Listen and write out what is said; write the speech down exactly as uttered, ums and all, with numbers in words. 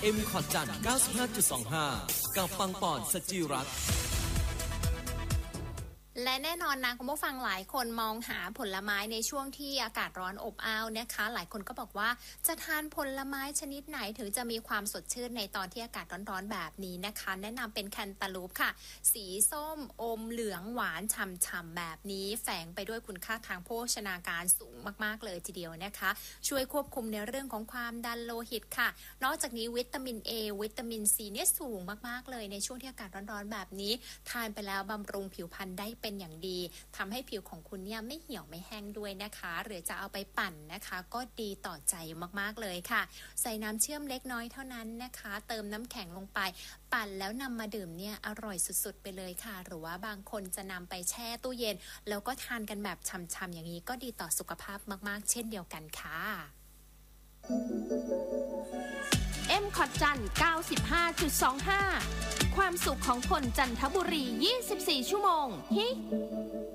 เอ็ม คอร์ดจัน เก้าสิบห้าจุดสองห้า กับปังปอนสจิรัตน์และแน่นอนนะคุณผู้ฟังหลายคนมองหาผลไม้ในช่วงที่อากาศร้อนอบอ้าวนะคะหลายคนก็บอกว่าจะทานผลไม้ชนิดไหนถึงจะมีความสดชื่นในตอนที่อากาศร้อนๆแบบนี้นะคะแนะนำเป็นแคนตาลูปค่ะสีส้มอมเหลืองหวานฉ่ำๆแบบนี้แฝงไปด้วยคุณค่าทางโภชนาการสูงมากๆเลยทีเดียวนะคะช่วยควบคุมในเรื่องของความดันโลหิตค่ะนอกจากนี้วิตามิน A วิตามิน ซี เนี่ยสูงมากๆเลยในช่วงที่อากาศร้อนๆแบบนี้ทานไปแล้วบำรุงผิวพรรณได้เป็นอย่างดีทำให้ผิวของคุณเนี่ยไม่เหี่ยวไม่แห้งด้วยนะคะหรือจะเอาไปปั่นนะคะก็ดีต่อใจมากๆเลยค่ะใส่น้ำเชื่อมเล็กน้อยเท่านั้นนะคะเติมน้ำแข็งลงไปปั่นแล้วนำมาดื่มเนี่ยอร่อยสุดๆไปเลยค่ะหรือว่าบางคนจะนำไปแช่ตู้เย็นแล้วก็ทานกันแบบฉ่ำๆอย่างนี้ก็ดีต่อสุขภาพมากๆเช่นเดียวกันค่ะเอ็ม คอร์ดจัน เก้าสิบห้าจุดสองห้า ความสุขของคนจันทบุรียี่สิบสี่ชั่วโมงฮิ